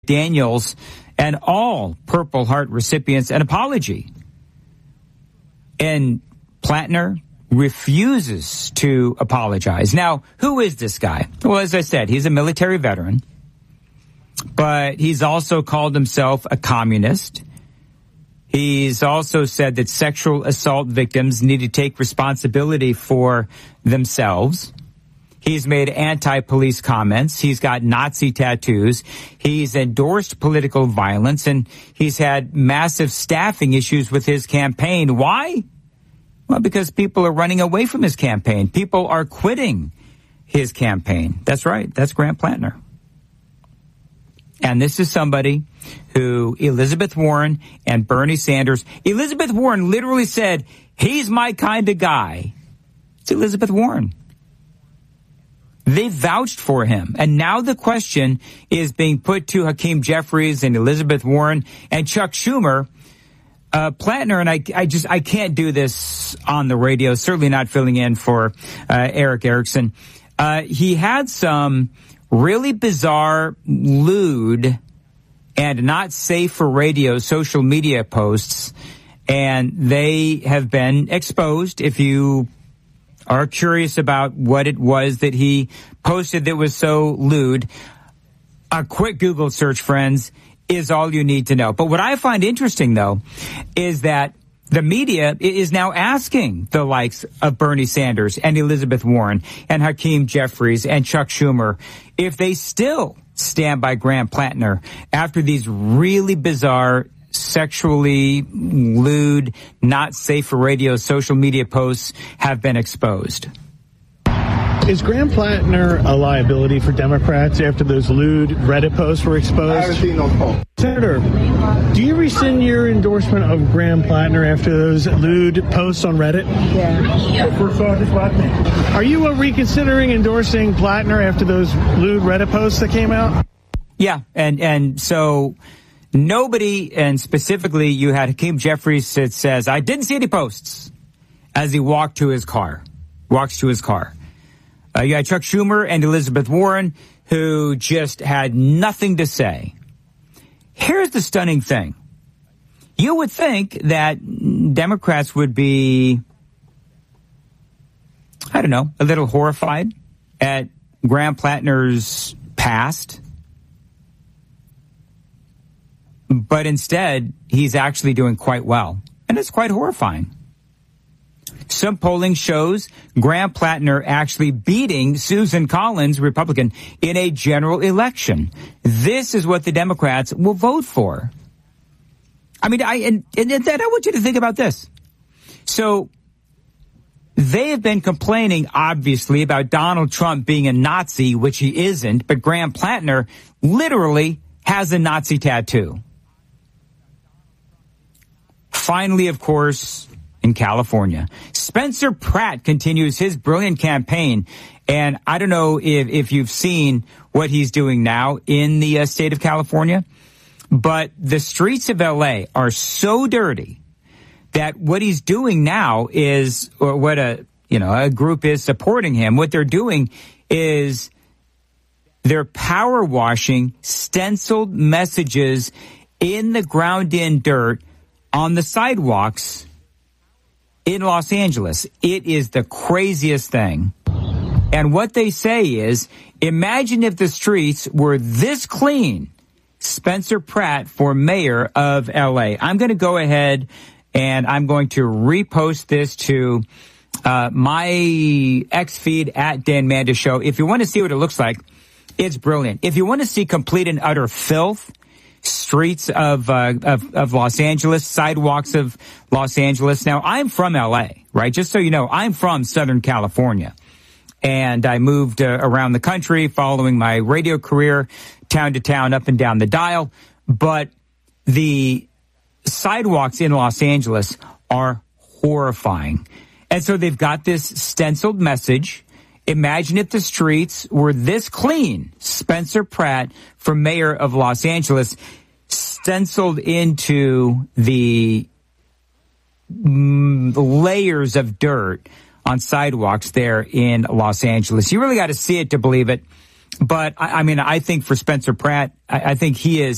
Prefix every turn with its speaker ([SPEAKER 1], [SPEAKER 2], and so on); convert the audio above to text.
[SPEAKER 1] Daniels and all Purple Heart recipients an apology. And Plattner refuses to apologize. Now, who is this guy? Well, as I said, he's a military veteran, but he's also called himself a communist. He's also said that sexual assault victims need to take responsibility for themselves. He's made anti-police comments. He's got Nazi tattoos. He's endorsed political violence, and he's had massive staffing issues with his campaign. Why? Well, because people are running away from his campaign. People are quitting his campaign. That's right. That's Grant Plattner. And this is somebody who Elizabeth Warren and Bernie Sanders, Elizabeth Warren literally said, he's my kind of guy. It's Elizabeth Warren. They vouched for him. And now the question is being put to Hakeem Jeffries and Elizabeth Warren and Chuck Schumer. Plattner, and I can't do this on the radio, certainly not filling in for Eric Erickson. He had some really bizarre, lewd, and not safe for radio social media posts, and they have been exposed. If you are curious about what it was that he posted that was so lewd, a quick Google search, friends, is all you need to know. But what I find interesting, though, is that the media is now asking the likes of Bernie Sanders and Elizabeth Warren and Hakeem Jeffries and Chuck Schumer if they still stand by Grant Plattner after these really bizarre, sexually lewd, not safe for radio social media posts have been exposed.
[SPEAKER 2] Is Grant Plattner a liability for Democrats after those lewd Reddit posts were exposed?
[SPEAKER 3] I haven't seen those posts.
[SPEAKER 2] Senator, do you rescind your endorsement of Grant Plattner after those lewd posts on Reddit?
[SPEAKER 3] Yeah.
[SPEAKER 2] Are you reconsidering endorsing Plattner after those lewd Reddit posts that came out?
[SPEAKER 1] Yeah, and so nobody, and specifically you had Hakeem Jeffries that says, I didn't see any posts as he walks to his car. You had Chuck Schumer and Elizabeth Warren, who just had nothing to say. Here's the stunning thing. You would think that Democrats would be, I don't know, a little horrified at Grant Plattner's past. But instead, he's actually doing quite well. And it's quite horrifying. Some polling shows Grant Plattner actually beating Susan Collins, Republican, in a general election. This is what the Democrats will vote for. I mean, I want you to think about this. So they have been complaining, obviously, about Donald Trump being a Nazi, which he isn't, but Grant Plattner literally has a Nazi tattoo. Finally, of course, in California, Spencer Pratt continues his brilliant campaign. And I don't know if you've seen what he's doing now in the state of California, but the streets of L.A. are so dirty that what he's doing now is, or what a group is supporting him, what they're doing is they're power washing stenciled messages in the ground in dirt on the sidewalks in Los Angeles. It is the craziest thing. And what they say is, imagine if the streets were this clean. Spencer Pratt for mayor of L.A. I'm going to go ahead and I'm going to repost this to my X feed at Dan Manda Show. If you want to see what it looks like, it's brilliant. If you want to see complete and utter filth, streets of Los Angeles, sidewalks of Los Angeles. Now, I'm from L.A., right? Just so you know, I'm from Southern California. And I moved around the country following my radio career, town to town, up and down the dial. But the sidewalks in Los Angeles are horrifying. And so they've got this stenciled message. Imagine if the streets were this clean. Spencer Pratt for mayor of Los Angeles, stenciled into the layers of dirt on sidewalks there in Los Angeles. You really got to see it to believe it. But I mean, I think for Spencer Pratt, I think he is